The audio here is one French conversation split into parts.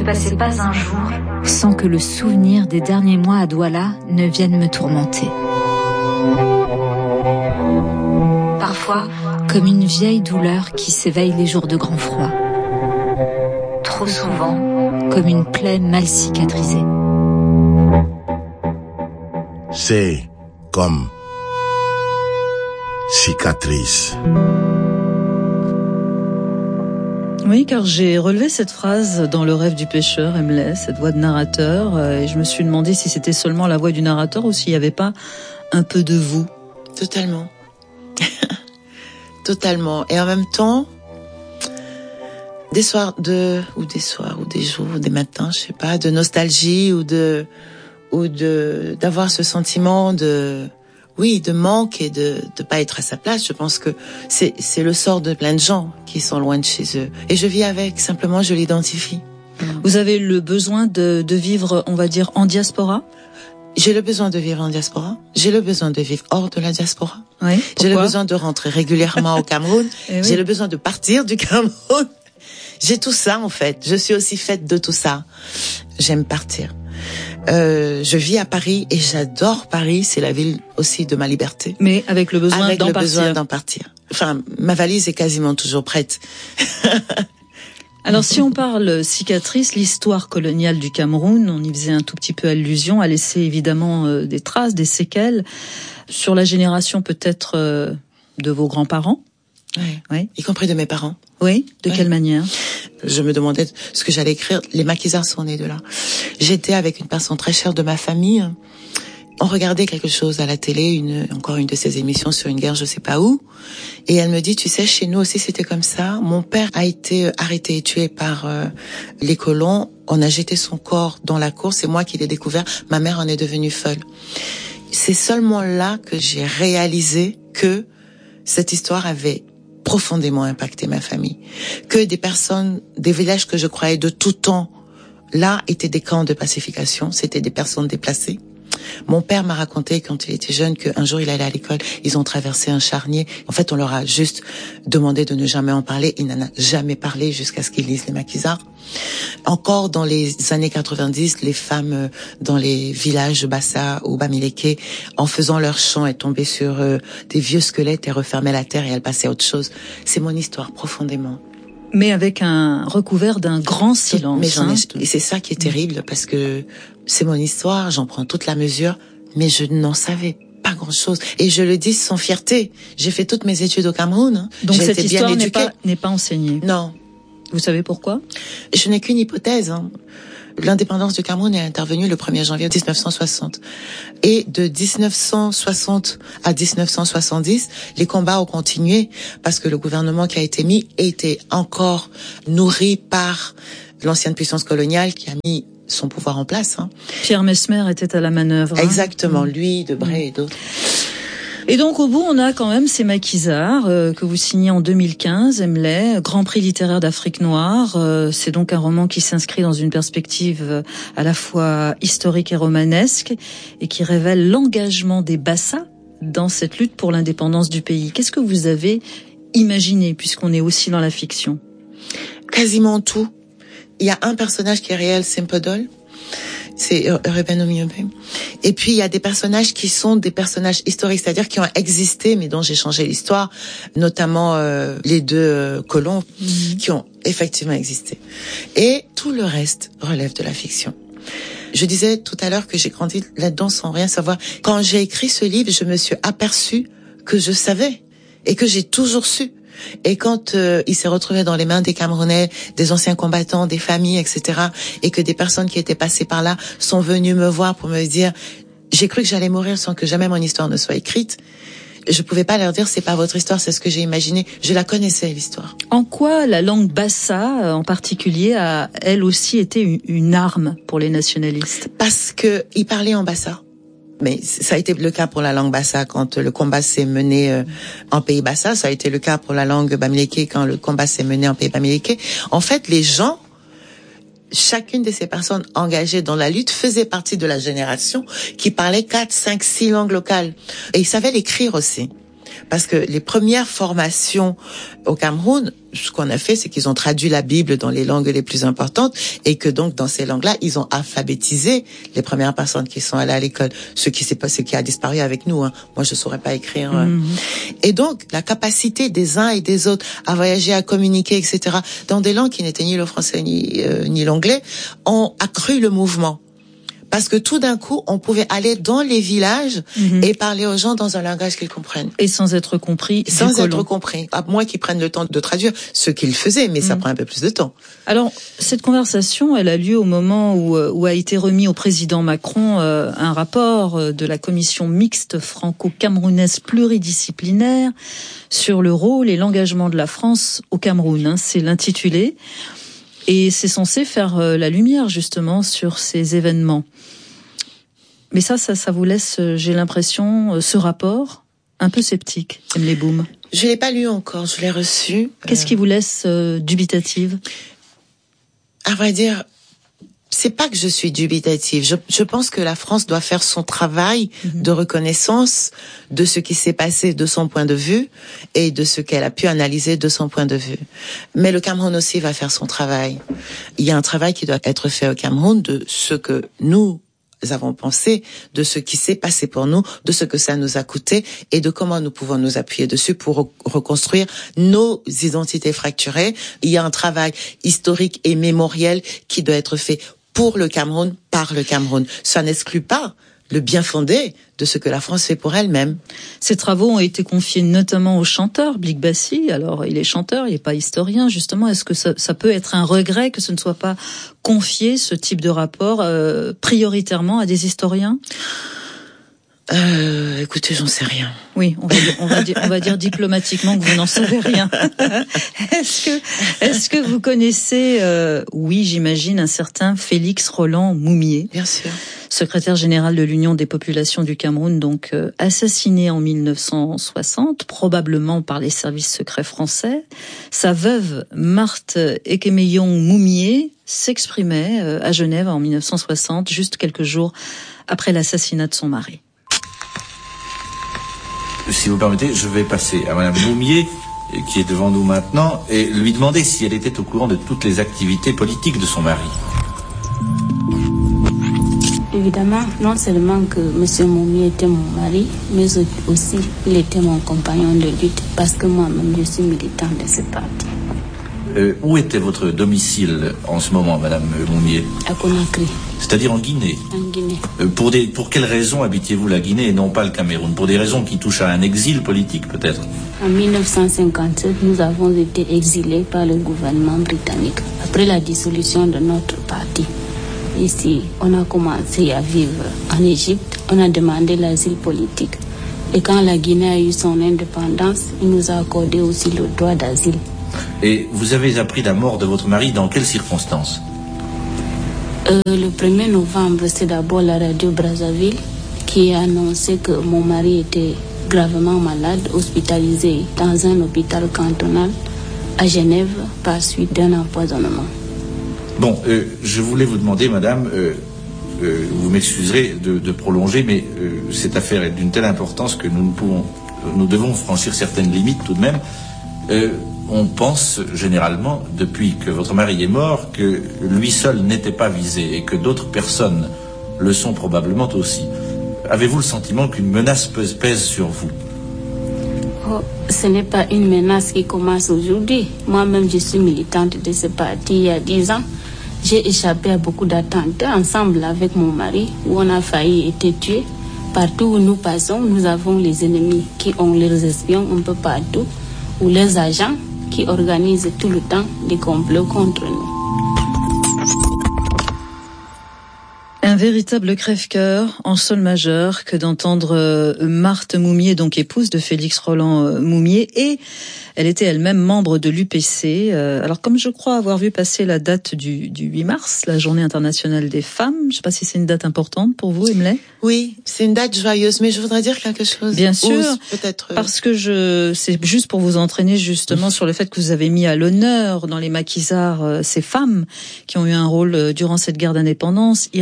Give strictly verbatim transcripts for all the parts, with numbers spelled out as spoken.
passait pas un jour sans que le souvenir des derniers mois à Douala ne vienne me tourmenter. Parfois, comme une vieille douleur qui s'éveille les jours de grand froid. Trop souvent, comme une plaie mal cicatrisée. C'est comme cicatrice. Oui, car j'ai relevé cette phrase dans Le rêve du pêcheur, Emley, cette voix de narrateur, et je me suis demandé si c'était seulement la voix du narrateur ou s'il n'y avait pas un peu de vous. Totalement. Totalement. Et en même temps, des soirs de, ou des soirs, ou des jours, ou des matins, je sais pas, de nostalgie, ou de, ou de, d'avoir ce sentiment de, oui, de manque et de, de pas être à sa place. Je pense que c'est, c'est le sort de plein de gens qui sont loin de chez eux. Et je vis avec, simplement, je l'identifie. Vous avez le besoin de, de vivre, on va dire, en diaspora? J'ai le besoin de vivre en diaspora. J'ai le besoin de vivre hors de la diaspora. Oui, j'ai le besoin de rentrer régulièrement au Cameroun. Eh oui. J'ai le besoin de partir du Cameroun. J'ai tout ça, en fait. Je suis aussi faite de tout ça. J'aime partir. Euh, je vis à Paris et j'adore Paris. C'est la ville aussi de ma liberté. Mais avec le besoin avec d'en le partir. besoin d'en partir. Enfin, ma valise est quasiment toujours prête. Alors, si on parle cicatrice, l'histoire coloniale du Cameroun, on y faisait un tout petit peu allusion, a laissé évidemment euh, des traces, des séquelles sur la génération peut-être euh, de vos grands-parents. Oui. Oui. Y compris de mes parents. Oui. De oui. quelle manière? Je me demandais ce que j'allais écrire. Les maquisards sont nés de là. J'étais avec une personne très chère de ma famille. On regardait quelque chose à la télé, une, encore une de ces émissions sur une guerre, je sais pas où. Et elle me dit, tu sais, chez nous aussi c'était comme ça. Mon père a été arrêté et tué par euh, les colons. On a jeté son corps dans la cour. C'est moi qui l'ai découvert. Ma mère en est devenue folle. C'est seulement là que j'ai réalisé que cette histoire avait profondément impacté ma famille. Que des personnes, des villages que je croyais de tout temps, là, étaient des camps de pacification. C'était des personnes déplacées. Mon père m'a raconté quand il était jeune qu'un jour il allait à l'école, ils ont traversé un charnier. En fait, on leur a juste demandé de ne jamais en parler. Il n'en a jamais parlé jusqu'à ce qu'ils lisent les maquisards. Encore dans les années quatre-vingt-dix, les femmes dans les villages de Bassa ou Bamileke, en faisant leur chant, elles tombaient sur euh, des vieux squelettes et refermaient la terre et elles passaient à autre chose. C'est mon histoire profondément. Mais avec un recouvert d'un grand silence. Mais j'en ai, hein. et c'est ça qui est terrible parce que c'est mon histoire, j'en prends toute la mesure, mais je n'en savais pas grand-chose. Et je le dis sans fierté. J'ai fait toutes mes études au Cameroun. Hein. Donc J'ai cette été histoire bien n'est éduquée. pas, n'est pas enseignée. Non. Vous savez pourquoi? Je n'ai qu'une hypothèse. Hein. L'indépendance du Cameroun est intervenue le premier janvier dix-neuf cent soixante. Et de dix-neuf cent soixante à dix-neuf cent soixante-dix, les combats ont continué parce que le gouvernement qui a été mis était encore nourri par l'ancienne puissance coloniale qui a mis son pouvoir en place. Hein. Pierre Messmer était à la manœuvre. Exactement, hein. lui, Debré et d'autres. Et donc au bout, on a quand même ces maquisards euh, que vous signez en deux mille quinze, Emley, Grand Prix littéraire d'Afrique noire. Euh, c'est donc un roman qui s'inscrit dans une perspective euh, à la fois historique et romanesque et qui révèle l'engagement des Bassa dans cette lutte pour l'indépendance du pays. Qu'est-ce que vous avez imaginé, puisqu'on est aussi dans la fiction? Quasiment tout. Il y a un personnage qui est réel, c'est Mpodol. C'est Reuben Omiobe. Et puis, il y a des personnages qui sont des personnages historiques, c'est-à-dire qui ont existé, mais dont j'ai changé l'histoire, notamment euh, les deux euh, colons mmh. qui ont effectivement existé. Et tout le reste relève de la fiction. Je disais tout à l'heure que j'ai grandi là-dedans sans rien savoir. Quand j'ai écrit ce livre, je me suis aperçue que je savais et que j'ai toujours su. Et quand euh, il s'est retrouvé dans les mains des Camerounais, des anciens combattants, des familles, et cetera, et que des personnes qui étaient passées par là sont venues me voir pour me dire « J'ai cru que j'allais mourir sans que jamais mon histoire ne soit écrite », je pouvais pas leur dire « C'est pas votre histoire, c'est ce que j'ai imaginé ». Je la connaissais, l'histoire. En quoi la langue bassa, en particulier, a elle aussi été une, une arme pour les nationalistes? Parce que ils parlaient en bassa. Mais ça a été le cas pour la langue bassa quand le combat s'est mené euh, en pays bassa. Ça a été le cas pour la langue bamileke quand le combat s'est mené en pays bamileke. En fait, les gens, chacune de ces personnes engagées dans la lutte faisait partie de la génération qui parlait quatre, cinq, six langues locales. Et ils savaient l'écrire aussi. Parce que les premières formations au Cameroun, ce qu'on a fait, c'est qu'ils ont traduit la Bible dans les langues les plus importantes et que donc dans ces langues-là, ils ont alphabétisé les premières personnes qui sont allées à l'école. Ce qui s'est passé, ce qui a disparu avec nous. Hein. Moi, je saurais pas écrire. Mmh. Et donc, la capacité des uns et des autres à voyager, à communiquer, et cetera, dans des langues qui n'étaient ni le français ni, euh, ni l'anglais, ont accru le mouvement. Parce que tout d'un coup, on pouvait aller dans les villages mmh. et parler aux gens dans un langage qu'ils comprennent. Et sans être compris. Sans être compris. À moins qu'ils prennent le temps de traduire ce qu'ils faisaient, mais mmh. ça prend un peu plus de temps. Alors, cette conversation, elle a lieu au moment où, où a été remis au président Macron euh, un rapport de la commission mixte franco-camerounaise pluridisciplinaire sur le rôle et l'engagement de la France au Cameroun. Hein, c'est l'intitulé. Et c'est censé faire la lumière, justement, sur ces événements. Mais ça, ça, ça vous laisse, j'ai l'impression, ce rapport un peu sceptique, Emele Boum. Je l'ai pas lu encore, je l'ai reçu. Qu'est-ce qui vous laisse euh, dubitative? À vrai dire, c'est pas que je suis dubitative. Je, je pense que la France doit faire son travail mmh. de reconnaissance de ce qui s'est passé de son point de vue et de ce qu'elle a pu analyser de son point de vue. Mais le Cameroun aussi va faire son travail. Il y a un travail qui doit être fait au Cameroun de ce que nous avons pensé, de ce qui s'est passé pour nous, de ce que ça nous a coûté et de comment nous pouvons nous appuyer dessus pour re- reconstruire nos identités fracturées. Il y a un travail historique et mémoriel qui doit être fait pour le Cameroun, par le Cameroun. Ça n'exclut pas le bien fondé de ce que la France fait pour elle-même. Ces travaux ont été confiés notamment au chanteur Blik Bassi. Alors, il est chanteur, il n'est pas historien. Justement, est-ce que ça, ça peut être un regret que ce ne soit pas confié, ce type de rapport, euh, prioritairement à des historiens ? Euh, écoutez, j'en sais rien. Oui, on va dire, on va dire, on va dire diplomatiquement que vous n'en savez rien. Est-ce que, est-ce que vous connaissez, euh, oui, j'imagine, un certain Félix Roland Moumié. Bien sûr. Secrétaire général de l'Union des populations du Cameroun, donc euh, assassiné en mille neuf cent soixante, probablement par les services secrets français. Sa veuve, Marthe Ekemeyong Moumié, s'exprimait euh, à Genève en mille neuf cent soixante, juste quelques jours après l'assassinat de son mari. Si vous permettez, je vais passer à Madame Moumié, qui est devant nous maintenant, et lui demander si elle était au courant de toutes les activités politiques de son mari. Évidemment, non seulement que M. Moumié était mon mari, mais aussi il était mon compagnon de lutte, parce que moi-même je suis militante de ce parti. Euh, où était votre domicile en ce moment, Madame Moumié ? À Conakry. C'est-à-dire en Guinée. En Guinée. Euh, pour, des, pour quelles raisons habitiez-vous la Guinée et non pas le Cameroun ? Pour des raisons qui touchent à un exil politique, peut-être ? En mille neuf cent cinquante-sept, nous avons été exilés par le gouvernement britannique après la dissolution de notre parti. Ici, on a commencé à vivre en Égypte. On a demandé l'asile politique. Et quand la Guinée a eu son indépendance, il nous a accordé aussi le droit d'asile. Et vous avez appris la mort de votre mari dans quelles circonstances ? euh, Le premier novembre, c'est d'abord la radio Brazzaville qui a annoncé que mon mari était gravement malade, hospitalisé dans un hôpital cantonal à Genève par suite d'un empoisonnement. Bon, euh, je voulais vous demander, madame, euh, euh, vous m'excuserez de, de prolonger, mais euh, cette affaire est d'une telle importance que nous ne pouvons, nous devons franchir certaines limites tout de même. Euh, on pense généralement, depuis que votre mari est mort, que lui seul n'était pas visé et que d'autres personnes le sont probablement aussi. Avez-vous le sentiment qu'une menace pèse sur vous ? Oh, ce n'est pas une menace qui commence aujourd'hui. Moi-même, je suis militante de ce parti il y a dix ans. J'ai échappé à beaucoup d'attentats ensemble avec mon mari, où on a failli être tué. Partout où nous passons, nous avons les ennemis qui ont leurs espions un peu partout, ou leurs agents qui organisent tout le temps des complots contre nous. Un véritable crève-cœur en sol majeur que d'entendre euh, Marthe Moumié, donc épouse de Félix Roland euh, Moumié, et elle était elle-même membre de l'U P C. Euh, alors comme je crois avoir vu passer la date du, du huit mars, la journée internationale des femmes, je ne sais pas si c'est une date importante pour vous, Emele ? Oui, c'est une date joyeuse, mais je voudrais dire quelque chose. Bien sûr, Ou peut-être... parce que je, c'est juste pour vous entraîner justement sur le fait que vous avez mis à l'honneur dans les maquisards euh, ces femmes qui ont eu un rôle euh, durant cette guerre d'indépendance. Irène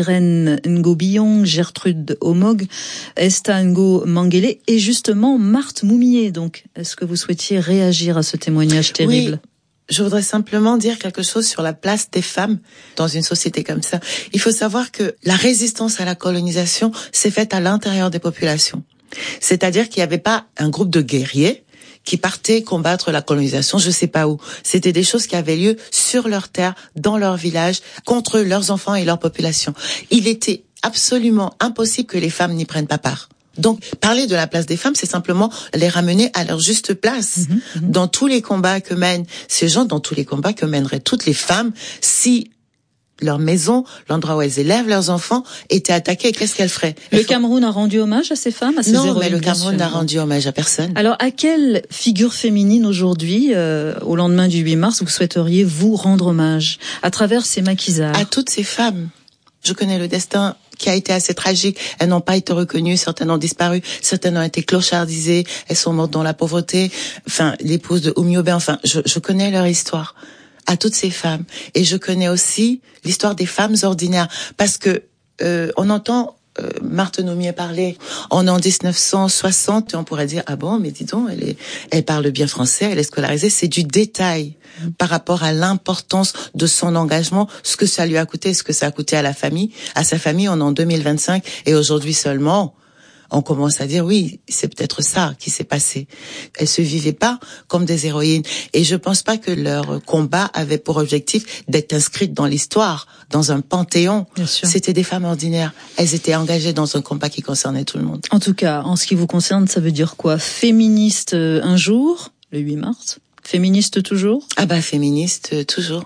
Anne Ngo-Billon, Gertrude Omog, Esta Ngo Mangele et justement Marthe Moumier. Donc, est-ce que vous souhaitiez réagir à ce témoignage terrible ? Oui. Je voudrais simplement dire quelque chose sur la place des femmes dans une société comme ça. Il faut savoir que la résistance à la colonisation s'est faite à l'intérieur des populations. C'est-à-dire qu'il n'y avait pas un groupe de guerriers qui partaient combattre la colonisation, je sais pas où. C'était des choses qui avaient lieu sur leur terre, dans leur village, contre leurs enfants et leur population. Il était absolument impossible que les femmes n'y prennent pas part. Donc, parler de la place des femmes, c'est simplement les ramener à leur juste place. Mmh, mmh. Dans tous les combats que mènent ces gens, dans tous les combats que mèneraient toutes les femmes, si leur maison, l'endroit où elles élèvent leurs enfants, était attaqué, qu'est-ce qu'elles feraient? Le faut... Cameroun a rendu hommage à ces femmes, à ces non, héroïnes? Non, mais le Cameroun n'a rendu hommage à personne. Alors, à quelle figure féminine aujourd'hui, euh, au lendemain du huit mars, vous souhaiteriez vous rendre hommage à travers ces maquisards? À toutes ces femmes. Je connais le destin qui a été assez tragique. Elles n'ont pas été reconnues, certaines ont disparu, certaines ont été clochardisées, elles sont mortes dans la pauvreté. Enfin, l'épouse de Oumiobe, enfin, je, je connais leur histoire. À toutes ces femmes. Et je connais aussi l'histoire des femmes ordinaires. Parce que euh, on entend euh, Marthe Moumier parler. On est en dix-neuf cent soixante et on pourrait dire, ah bon, mais dis donc, elle, est, elle parle bien français, elle est scolarisée. C'est du détail par rapport à l'importance de son engagement, ce que ça lui a coûté, ce que ça a coûté à la famille. À sa famille, on est en deux mille vingt-cinq et aujourd'hui seulement, on commence à dire oui, c'est peut-être ça qui s'est passé. Elles se vivaient pas comme des héroïnes et je pense pas que leur combat avait pour objectif d'être inscrites dans l'histoire, dans un panthéon. C'était des femmes ordinaires. Elles étaient engagées dans un combat qui concernait tout le monde. En tout cas, en ce qui vous concerne, ça veut dire quoi? Féministe un jour, le huit mars. Féministe toujours? Ah bah féministe euh, toujours.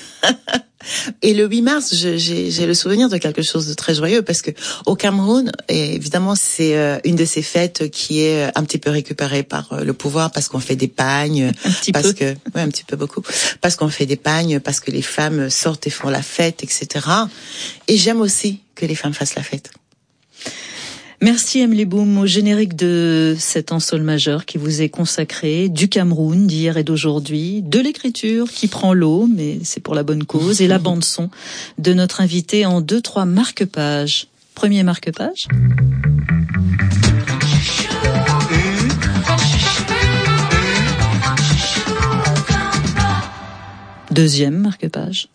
Et le huit mars, je, j'ai, j'ai le souvenir de quelque chose de très joyeux parce que au Cameroun, et évidemment, c'est euh, une de ces fêtes qui est un petit peu récupérée par euh, le pouvoir parce qu'on fait des pagnes, un petit parce peu. que, ouais, un petit peu beaucoup, parce qu'on fait des pagnes, parce que les femmes sortent et font la fête, et cetera. Et j'aime aussi que les femmes fassent la fête. Merci Emily Boum, au générique de cet en sol majeur qui vous est consacré, du Cameroun d'hier et d'aujourd'hui, de l'écriture qui prend l'eau, mais c'est pour la bonne cause, et la bande son de notre invité en deux, trois marque-pages. Premier marque-page. Deuxième marque-page.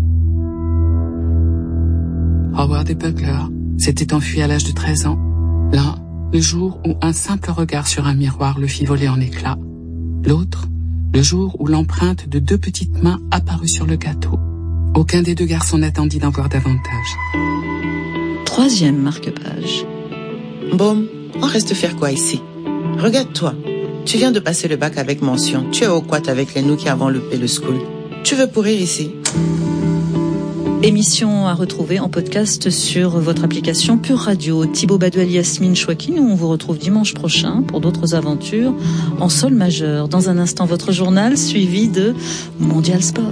Howard et Bugler s'étaient enfuis à l'âge de treize ans. L'un, le jour où un simple regard sur un miroir le fit voler en éclats. L'autre, le jour où l'empreinte de deux petites mains apparut sur le gâteau. Aucun des deux garçons n'attendit d'en voir davantage. Troisième marque-page. Bon, on reste faire quoi ici? Regarde-toi. Tu viens de passer le bac avec mention. Tu es au quat avec les nous qui avons loupé le school. Tu veux pourrir ici? Émission à retrouver en podcast sur votre application Pure Radio. Thibaut Baduel, Yasmine Chouaki, nous on vous retrouve dimanche prochain pour d'autres aventures en sol majeur. Dans un instant, votre journal suivi de Mondial Sport.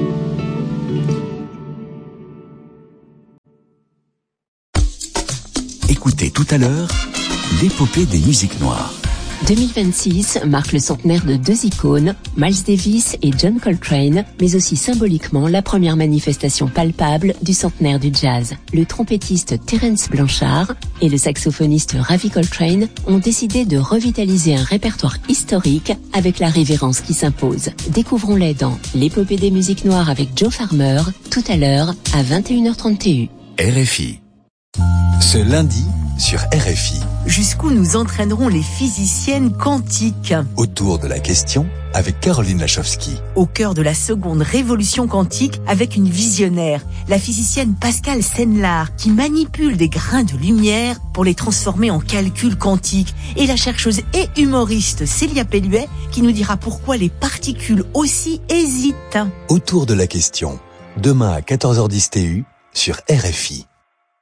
Écoutez tout à l'heure l'épopée des musiques noires. deux mille vingt-six marque le centenaire de deux icônes, Miles Davis et John Coltrane, mais aussi symboliquement la première manifestation palpable du centenaire du jazz. Le trompettiste Terence Blanchard et le saxophoniste Ravi Coltrane ont décidé de revitaliser un répertoire historique avec la révérence qui s'impose. Découvrons-les dans l'épopée des musiques noires avec Joe Farmer, tout à l'heure à vingt et une heures trente et un. R F I. Ce lundi sur R F I. Jusqu'où nous entraîneront les physiciennes quantiques? Autour de la question avec Caroline Lachowski. Au cœur de la seconde révolution quantique avec une visionnaire, la physicienne Pascale Senlard, qui manipule des grains de lumière pour les transformer en calculs quantiques. Et la chercheuse et humoriste Célia Pelluet, qui nous dira pourquoi les particules aussi hésitent. Autour de la question, demain à quatorze heures dix T U sur R F I.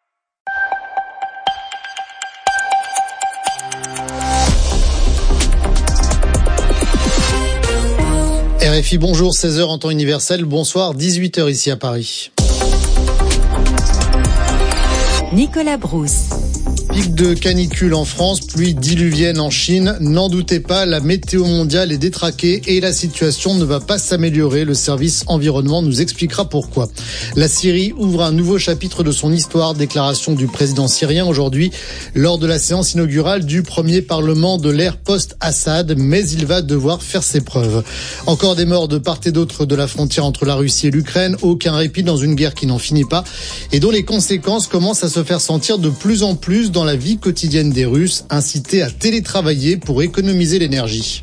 R F I, bonjour, seize heures en temps universel, bonsoir, dix-huit heures ici à Paris. Nicolas Brousse. Pic de canicule en France, pluie diluvienne en Chine. N'en doutez pas, la météo mondiale est détraquée et la situation ne va pas s'améliorer. Le service environnement nous expliquera pourquoi. La Syrie ouvre un nouveau chapitre de son histoire. Déclaration du président syrien aujourd'hui lors de la séance inaugurale du premier parlement de l'ère post-Assad. Mais il va devoir faire ses preuves. Encore des morts de part et d'autre de la frontière entre la Russie et l'Ukraine. Aucun répit dans une guerre qui n'en finit pas et dont les conséquences commencent à se faire sentir de plus en plus dans la vie quotidienne des Russes, incités à télétravailler pour économiser l'énergie.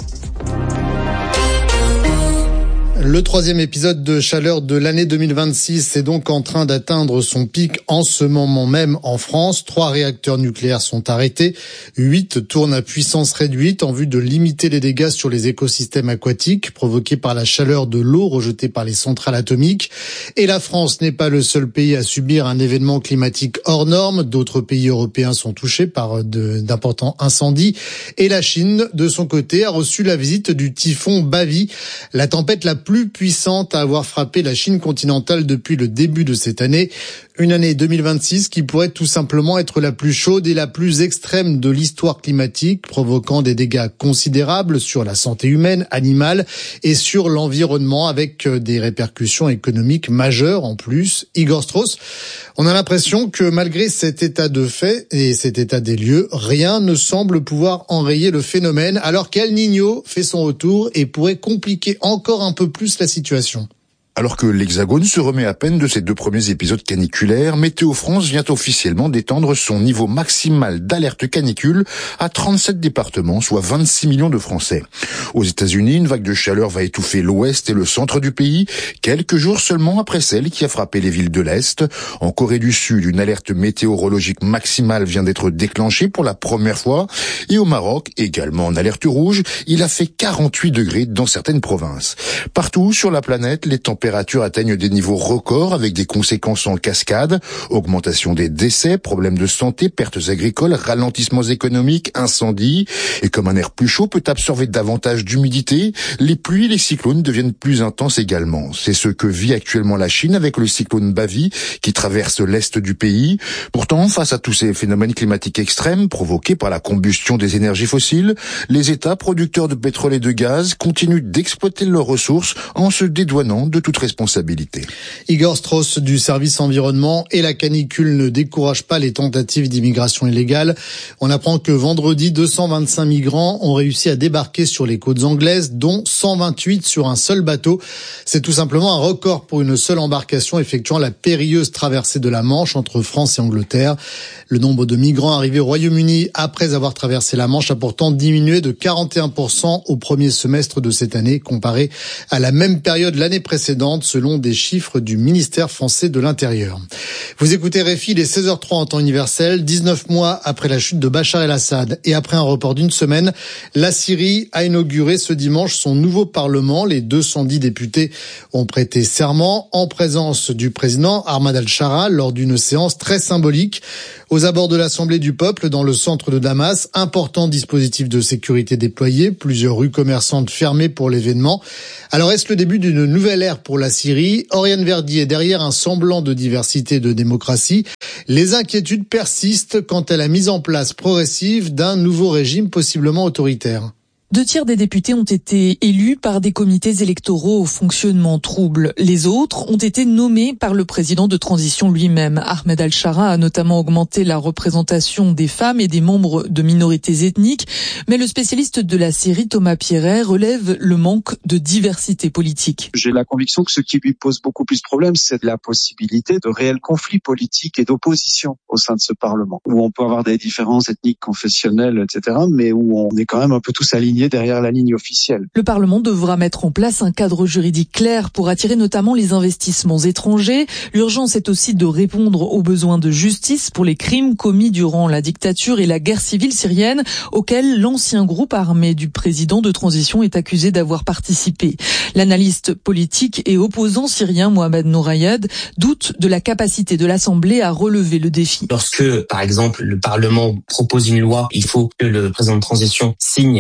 Le troisième épisode de chaleur de l'année deux mille vingt-six est donc en train d'atteindre son pic en ce moment même en France. Trois réacteurs nucléaires sont arrêtés. Huit tournent à puissance réduite en vue de limiter les dégâts sur les écosystèmes aquatiques provoqués par la chaleur de l'eau rejetée par les centrales atomiques. Et la France n'est pas le seul pays à subir un événement climatique hors norme. D'autres pays européens sont touchés par de, d'importants incendies. Et la Chine, de son côté, a reçu la visite du typhon Bavi, la tempête la plus plus puissante à avoir frappé la Chine continentale depuis le début de cette année. Une année deux mille vingt-six qui pourrait tout simplement être la plus chaude et la plus extrême de l'histoire climatique, provoquant des dégâts considérables sur la santé humaine, animale et sur l'environnement avec des répercussions économiques majeures en plus. Igor Strauss, on a l'impression que malgré cet état de fait et cet état des lieux, rien ne semble pouvoir enrayer le phénomène alors qu'El Niño fait son retour et pourrait compliquer encore un peu plus la situation. Alors que l'Hexagone se remet à peine de ses deux premiers épisodes caniculaires, Météo France vient officiellement d'étendre son niveau maximal d'alerte canicule à trente-sept départements, soit vingt-six millions de Français. Aux États-Unis, une vague de chaleur va étouffer l'ouest et le centre du pays, quelques jours seulement après celle qui a frappé les villes de l'Est. En Corée du Sud, une alerte météorologique maximale vient d'être déclenchée pour la première fois. Et au Maroc, également en alerte rouge, il a fait quarante-huit degrés dans certaines provinces. Partout sur la planète, les températures Les températures atteignent des niveaux records avec des conséquences en cascade, augmentation des décès, problèmes de santé, pertes agricoles, ralentissements économiques, incendies. Et comme un air plus chaud peut absorber davantage d'humidité, les pluies et les cyclones deviennent plus intenses également. C'est ce que vit actuellement la Chine avec le cyclone Bavi qui traverse l'est du pays. Pourtant, face à tous ces phénomènes climatiques extrêmes provoqués par la combustion des énergies fossiles, les États producteurs de pétrole et de gaz continuent d'exploiter leurs ressources en se dédouanant de toute responsabilité. Igor Strauss du service environnement. Et la canicule ne décourage pas les tentatives d'immigration illégale. On apprend que vendredi, deux cent vingt-cinq migrants ont réussi à débarquer sur les côtes anglaises, dont cent vingt-huit sur un seul bateau. C'est tout simplement un record pour une seule embarcation effectuant la périlleuse traversée de la Manche entre France et Angleterre. Le nombre de migrants arrivés au Royaume-Uni après avoir traversé la Manche a pourtant diminué de quarante et un pour cent au premier semestre de cette année, comparé à la même période l'année précédente, selon des chiffres du ministère français de l'Intérieur. Vous écoutez R F I, il est seize heures trois en temps universel. dix-neuf mois après la chute de Bachar el-Assad et après un report d'une semaine, la Syrie a inauguré ce dimanche son nouveau parlement. Les deux cent dix députés ont prêté serment en présence du président Ahmad al-Shara lors d'une séance très symbolique. Aux abords de l'Assemblée du peuple, dans le centre de Damas, important dispositif de sécurité déployé, plusieurs rues commerçantes fermées pour l'événement. Alors est-ce le début d'une nouvelle ère pour la Syrie? Oriane Verdi est derrière un semblant de diversité et de démocratie. Les inquiétudes persistent quant à la mise en place progressive d'un nouveau régime possiblement autoritaire. Deux tiers des députés ont été élus par des comités électoraux au fonctionnement trouble. Les autres ont été nommés par le président de transition lui-même. Ahmed al-Shara a notamment augmenté la représentation des femmes et des membres de minorités ethniques. Mais le spécialiste de la Syrie, Thomas Pierret, relève le manque de diversité politique. J'ai la conviction que ce qui lui pose beaucoup plus de problèmes, c'est la possibilité de réels conflits politiques et d'opposition au sein de ce Parlement, où on peut avoir des différences ethniques, confessionnelles, et cetera, mais où on est quand même un peu tous alignés derrière la ligne officielle. Le Parlement devra mettre en place un cadre juridique clair pour attirer notamment les investissements étrangers. L'urgence est aussi de répondre aux besoins de justice pour les crimes commis durant la dictature et la guerre civile syrienne, auxquels l'ancien groupe armé du président de transition est accusé d'avoir participé. L'analyste politique et opposant syrien Mohamed Nourayed doute de la capacité de l'Assemblée à relever le défi. Lorsque, par exemple, le Parlement propose une loi, il faut que le président de transition signe également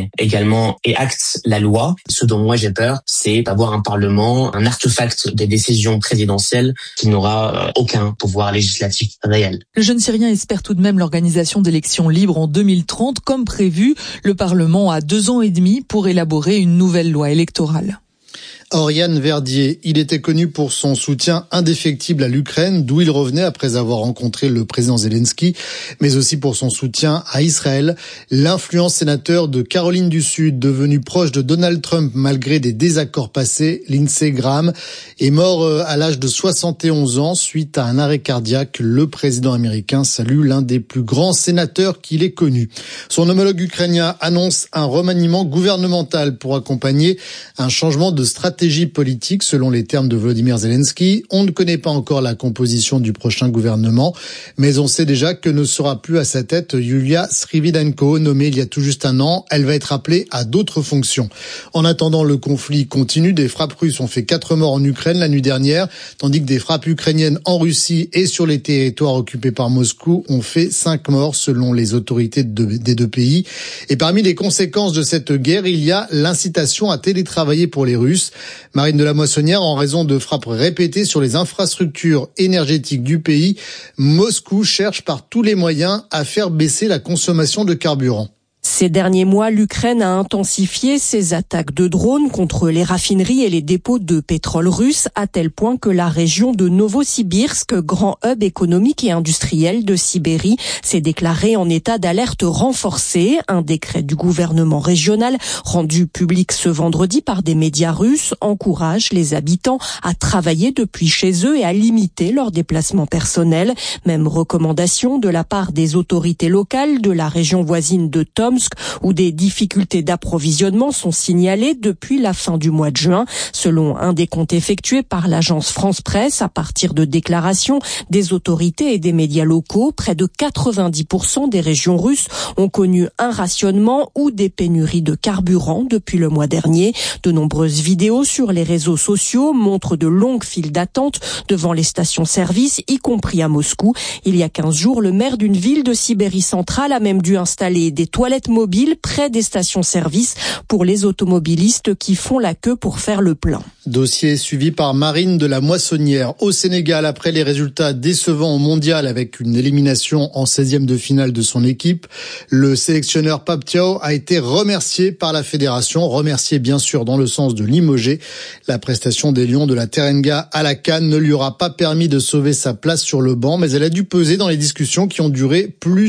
finalement et acte la loi. Ce dont moi j'ai peur, c'est d'avoir un Parlement, un artefact des décisions présidentielles qui n'aura aucun pouvoir législatif réel. Le jeune Syrien espère tout de même l'organisation d'élections libres en deux mille trente, comme prévu. Le Parlement a deux ans et demi pour élaborer une nouvelle loi électorale. Oriane Verdier, il était connu pour son soutien indéfectible à l'Ukraine, d'où il revenait après avoir rencontré le président Zelensky, mais aussi pour son soutien à Israël. L'influent sénateur de Caroline du Sud, devenu proche de Donald Trump malgré des désaccords passés, Lindsey Graham, est mort à l'âge de soixante et onze ans suite à un arrêt cardiaque. Le président américain salue l'un des plus grands sénateurs qu'il ait connu. Son homologue ukrainien annonce un remaniement gouvernemental pour accompagner un changement de stratégie politique selon les termes de Volodymyr Zelensky. On ne connaît pas encore la composition du prochain gouvernement, mais on sait déjà que ne sera plus à sa tête Yulia Srividenko, nommée il y a tout juste un an. Elle va être appelée à d'autres fonctions. En attendant, le conflit continue. Des frappes russes ont fait quatre morts en Ukraine la nuit dernière, tandis que des frappes ukrainiennes en Russie et sur les territoires occupés par Moscou ont fait cinq morts selon les autorités de, des deux pays. Et parmi les conséquences de cette guerre, il y a l'incitation à télétravailler pour les Russes. Marine de la Moissonnière, en raison de frappes répétées sur les infrastructures énergétiques du pays, Moscou cherche par tous les moyens à faire baisser la consommation de carburant. Ces derniers mois, l'Ukraine a intensifié ses attaques de drones contre les raffineries et les dépôts de pétrole russes, à tel point que la région de Novosibirsk, grand hub économique et industriel de Sibérie, s'est déclarée en état d'alerte renforcée. Un décret du gouvernement régional, rendu public ce vendredi par des médias russes, encourage les habitants à travailler depuis chez eux et à limiter leurs déplacements personnels. Même recommandation de la part des autorités locales de la région voisine de Tomsk, où des difficultés d'approvisionnement sont signalées depuis la fin du mois de juin. Selon un décompte effectué par l'agence France Presse, à partir de déclarations des autorités et des médias locaux, près de quatre-vingt-dix pour cent des régions russes ont connu un rationnement ou des pénuries de carburant depuis le mois dernier. De nombreuses vidéos sur les réseaux sociaux montrent de longues files d'attente devant les stations-service, y compris à Moscou. Il y a quinze jours, le maire d'une ville de Sibérie centrale a même dû installer des toilettes mobiles près des stations-service pour les automobilistes qui font la queue pour faire le plein. Dossier suivi par Marine de la Moissonnière. Au Sénégal, après les résultats décevants au mondial avec une élimination en seizième de finale de son équipe, le sélectionneur Pape Thiaw a été remercié par la fédération, remercié bien sûr dans le sens de limoger. La prestation des Lions de la Teranga à la CAN ne lui aura pas permis de sauver sa place sur le banc, mais elle a dû peser dans les discussions qui ont duré plus